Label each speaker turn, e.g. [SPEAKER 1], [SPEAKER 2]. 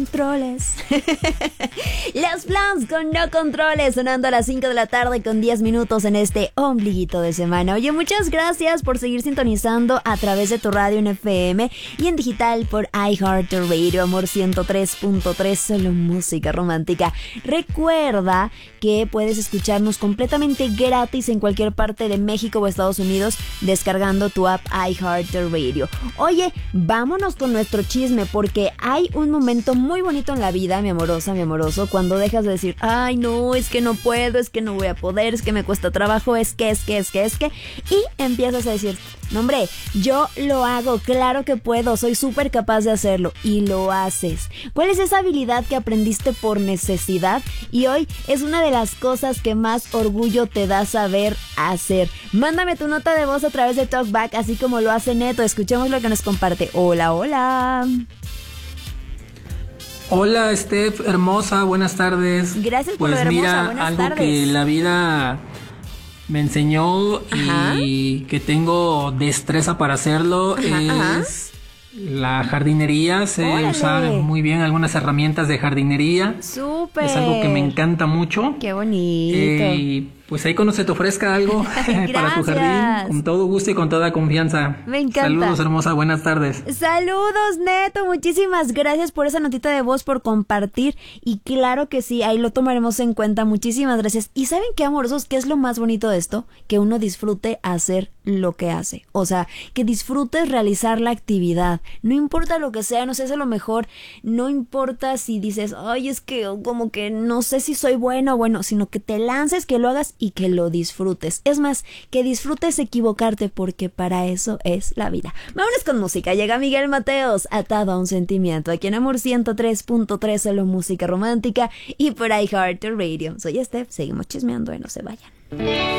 [SPEAKER 1] Controles. Los Plans con No Controles, sonando a las 5 de la tarde con 10 minutos en este ombliguito de semana. Oye, muchas gracias por seguir sintonizando a través de tu radio en FM y en digital por iHeartRadio, Amor 103.3, solo música romántica. Recuerda que puedes escucharnos completamente gratis en cualquier parte de México o Estados Unidos descargando tu app iHeartRadio. Oye, vámonos con nuestro chisme, porque hay un momento muy bonito en la vida, mi amorosa, mi amoroso, cuando dejas de decir, ay no, es que no puedo, es que no voy a poder, es que me cuesta trabajo, es que, y empiezas a decir, no hombre, yo lo hago, claro que puedo, soy súper capaz de hacerlo, y lo haces. ¿Cuál es esa habilidad que aprendiste por necesidad? Y hoy es una de las cosas que más orgullo te da saber hacer. Mándame tu nota de voz a través de TalkBack, así como lo hace Neto. Escuchemos lo que nos comparte. Hola, hola.
[SPEAKER 2] Hola, Steph, hermosa, buenas tardes.
[SPEAKER 1] Gracias por
[SPEAKER 2] pues
[SPEAKER 1] lo hermosa,
[SPEAKER 2] mira,
[SPEAKER 1] buenas
[SPEAKER 2] algo
[SPEAKER 1] tardes.
[SPEAKER 2] que la vida me enseñó.
[SPEAKER 1] Ajá.
[SPEAKER 2] Y que tengo destreza para hacerlo es la jardinería. Sé
[SPEAKER 1] ¡Órale!
[SPEAKER 2] usar muy bien algunas herramientas de jardinería.
[SPEAKER 1] ¡Súper!
[SPEAKER 2] Es algo que me encanta mucho.
[SPEAKER 1] ¡Qué bonito!
[SPEAKER 2] Y pues ahí cuando se te ofrezca algo para tu jardín, con todo gusto y con toda confianza.
[SPEAKER 1] Me encanta.
[SPEAKER 2] Saludos, hermosa, buenas tardes.
[SPEAKER 1] Saludos, Neto, muchísimas gracias por esa notita de voz, por compartir, y claro que sí, ahí lo tomaremos en cuenta. Muchísimas gracias. ¿Y saben qué, amorosos? ¿Qué es lo más bonito de esto? Que uno disfrute hacer lo que hace, o sea, que disfrutes realizar la actividad, no importa lo que sea, no sé, es a lo mejor, no importa si dices, ay, es que como que no sé si soy bueno o bueno, sino que te lances, que lo hagas y que lo disfrutes. Es más, que disfrutes equivocarte, porque para eso es la vida. Vámonos con música. Llega Miguel Mateos, Atado a un sentimiento, aquí en Amor 103.3, solo música romántica, y por iHeartRadio. Soy Steph, seguimos chismeando, no se vayan.